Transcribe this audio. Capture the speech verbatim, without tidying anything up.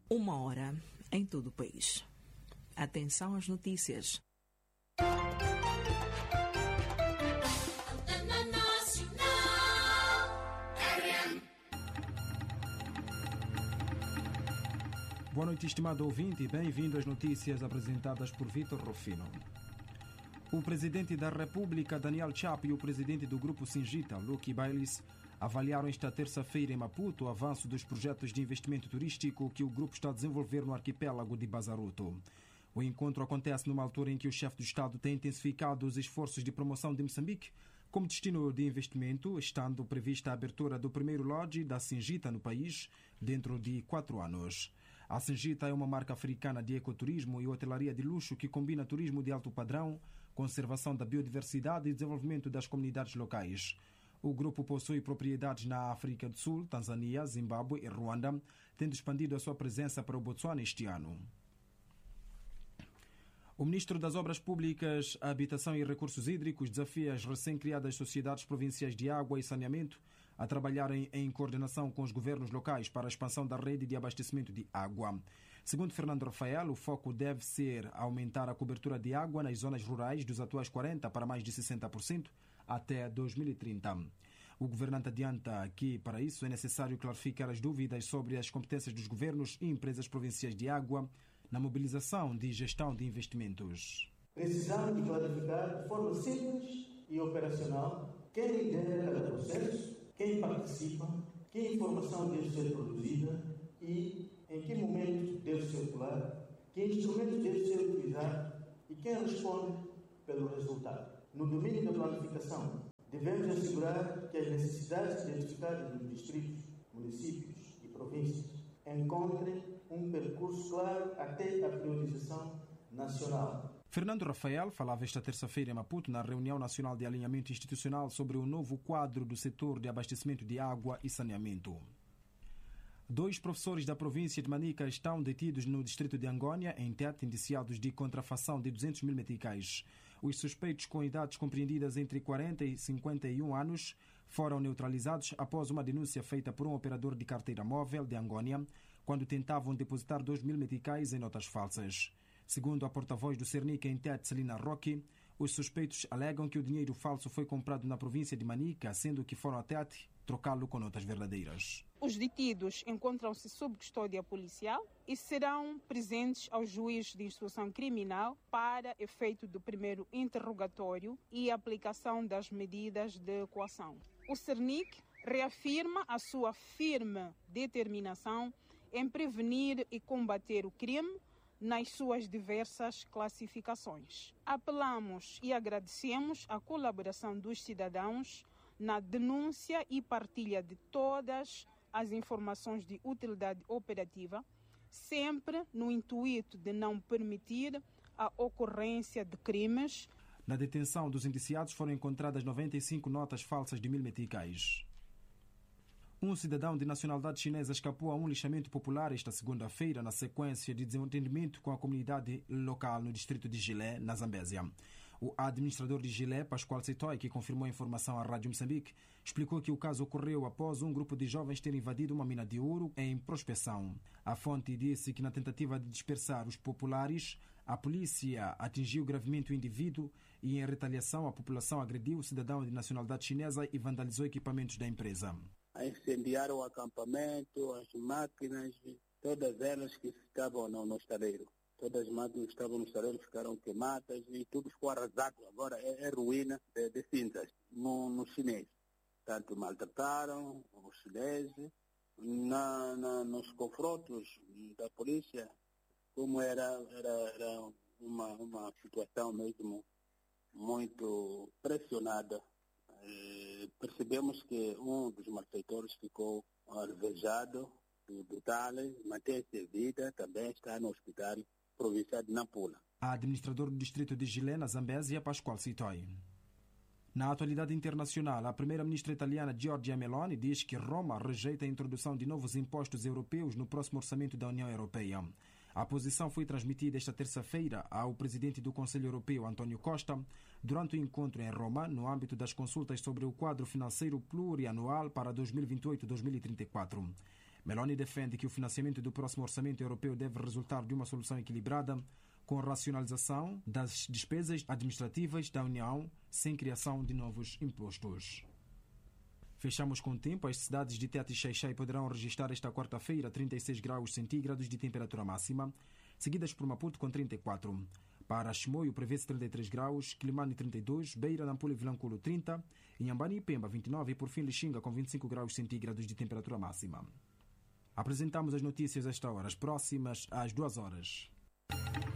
Uma hora em todo o país. Atenção às notícias. Boa noite, estimado ouvinte, e bem-vindo às notícias apresentadas por Vitor Rufino. O presidente da República, Daniel Chapo, e o presidente do grupo Singita, Lucky Bailes, avaliaram esta terça-feira em Maputo o avanço dos projetos de investimento turístico que o grupo está a desenvolver no arquipélago de Bazaruto. O encontro acontece numa altura em que o chefe do Estado tem intensificado os esforços de promoção de Moçambique como destino de investimento, estando prevista a abertura do primeiro lodge da Singita no país dentro de quatro anos. A Singita é uma marca africana de ecoturismo e hotelaria de luxo que combina turismo de alto padrão, conservação da biodiversidade e desenvolvimento das comunidades locais. O grupo possui propriedades na África do Sul, Tanzânia, Zimbábue e Ruanda, tendo expandido a sua presença para o Botsuana este ano. O ministro das Obras Públicas, Habitação e Recursos Hídricos desafia as recém-criadas sociedades provinciais de água e saneamento a trabalharem em coordenação com os governos locais para a expansão da rede de abastecimento de água. Segundo Fernando Rafael, o foco deve ser aumentar a cobertura de água nas zonas rurais dos atuais quarenta por cento para mais de sessenta por cento até dois mil e trinta. O governante adianta que, para isso, é necessário clarificar as dúvidas sobre as competências dos governos e empresas provinciais de água na mobilização de gestão de investimentos. Precisamos de clarificar de forma simples e operacional quem lidera cada processo, quem participa, que informação deve ser produzida e em que momento deve circular, que instrumentos deve ser utilizado e quem responde pelo resultado. No domínio da planificação, devemos assegurar que as necessidades identificadas nos distritos, municípios e províncias encontrem um percurso claro até a priorização nacional. Fernando Rafael falava esta terça-feira em Maputo na reunião nacional de alinhamento institucional sobre o novo quadro do setor de abastecimento de água e saneamento. Dois professores da província de Manica estão detidos no distrito de Angônia, em Tete, indiciados de contrafação de duzentos mil meticais. Os suspeitos com idades compreendidas entre quarenta e cinquenta e um anos foram neutralizados após uma denúncia feita por um operador de carteira móvel de Angônia, quando tentavam depositar dois mil meticais em notas falsas. Segundo a porta-voz do Cernica em Tete, Celina Roque, os suspeitos alegam que o dinheiro falso foi comprado na província de Manica, sendo que foram a Tete trocá-lo com notas verdadeiras. Os detidos encontram-se sob custódia policial e serão presentes ao juiz de instrução criminal para efeito do primeiro interrogatório e aplicação das medidas de coação. O Cernic reafirma a sua firme determinação em prevenir e combater o crime nas suas diversas classificações. Apelamos e agradecemos a colaboração dos cidadãos na denúncia e partilha de todas as informações de utilidade operativa, sempre no intuito de não permitir a ocorrência de crimes. Na detenção dos indiciados foram encontradas noventa e cinco notas falsas de mil meticais. Um cidadão de nacionalidade chinesa escapou a um lixamento popular esta segunda-feira na sequência de desentendimento com a comunidade local no distrito de Gilé, na Zambésia. O administrador de Gilé, Pascoal Sitoi, que confirmou a informação à Rádio Moçambique, explicou que o caso ocorreu após um grupo de jovens ter invadido uma mina de ouro em prospeção. A fonte disse que na tentativa de dispersar os populares, a polícia atingiu gravemente o indivíduo e, em retaliação, a população agrediu o cidadão de nacionalidade chinesa e vandalizou equipamentos da empresa. Incendiaram o acampamento, as máquinas, todas elas que estavam no, no estaleiro. Todas as máquinas que estavam no estaleiro ficaram queimadas e tudo ficou arrasado. Agora é, é ruína de, de cinzas no, no chinês. Tanto maltrataram os chineses. Na, na, nos confrontos da polícia, como era, era, era uma, uma situação mesmo muito pressionada, Eh, percebemos que um dos malfeitores ficou alvejado do detalhe, mantém-se vida, também está no hospital provincial de Nampula. A administrador do distrito de Gilé, na Zambésia, Pascoal Sitoi. Na atualidade internacional, a primeira-ministra italiana Giorgia Meloni diz que Roma rejeita a introdução de novos impostos europeus no próximo orçamento da União Europeia. A posição foi transmitida esta terça-feira ao presidente do Conselho Europeu, António Costa, durante o encontro em Roma, no âmbito das consultas sobre o quadro financeiro plurianual para dois mil e vinte e oito a dois mil e trinta e quatro. Meloni defende que o financiamento do próximo orçamento europeu deve resultar de uma solução equilibrada com racionalização das despesas administrativas da União sem criação de novos impostos. Fechamos com o tempo. As cidades de Tete e Xai-Xai poderão registrar esta quarta-feira trinta e seis graus centígrados de temperatura máxima, seguidas por Maputo com trinta e quatro. Para Chimoio prevê-se trinta e três graus, Quilimane trinta e dois, Beira, Nampula e Vilanculo trinta, Inhambane e Pemba vinte e nove e por fim Lixinga com vinte e cinco graus centígrados de temperatura máxima. Apresentamos as notícias a esta hora, as próximas às duas horas.